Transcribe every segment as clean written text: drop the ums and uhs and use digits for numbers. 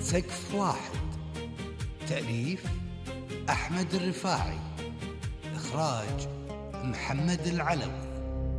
سقف واحد. تأليف أحمد الرفاعي. إخراج محمد العلوي.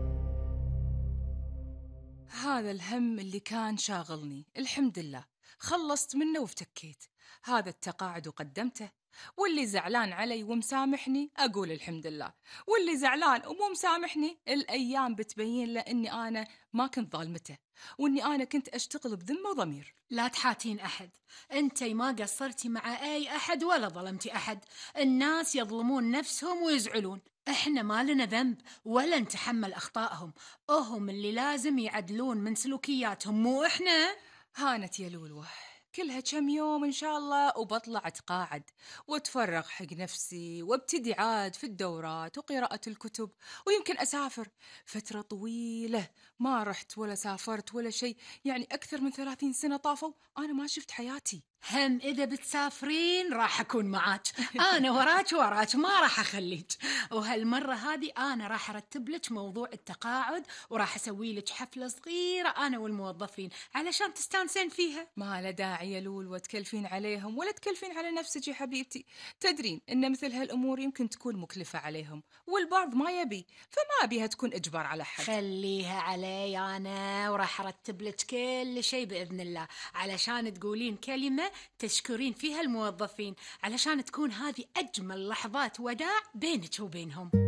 هذا الهم اللي كان شاغلني الحمد لله خلصت منه وافتكيت. هذا التقاعد وقدمته، واللي زعلان علي ومسامحني أقول الحمد لله، واللي زعلان ومو مسامحني الأيام بتبين له أني أنا ما كنت ظالمته، وأني أنا كنت أشتغل بذمة وضمير. لا تحاتين أحد، أنتي ما قصرتي مع أي أحد ولا ظلمتي أحد. الناس يظلمون نفسهم ويزعلون، إحنا ما لنا ذنب ولا نتحمل أخطائهم. هم اللي لازم يعدلون من سلوكياتهم مو إحنا. هانت يا لولوة، كلها كم يوم إن شاء الله وبطلع أتقاعد وأتفرغ حق نفسي وابتدي عاد في الدورات وقراءة الكتب، ويمكن أسافر. فترة طويلة ما رحت ولا سافرت ولا شيء، يعني أكثر من 30 سنة طافوا أنا ما شفت حياتي. هم إذا بتسافرين راح أكون معاك، أنا وراك ما راح أخليك. وهالمرة هذه أنا راح أرتب لك موضوع التقاعد، وراح أسوي لك حفلة صغيرة أنا والموظفين علشان تستانسين فيها. ما لا داعي يا لول وتكلفين عليهم ولا تكلفين على نفسك يا حبيبتي. تدرين إن مثل هالأمور يمكن تكون مكلفة عليهم، والبعض ما يبي، فما أبيها تكون إجبار على حد. خليها علي أنا، وراح أرتب لك كل شيء بإذن الله، علشان تقولين كلمة تشكرين فيها الموظفين، علشان تكون هذه أجمل لحظات وداع بينك وبينهم.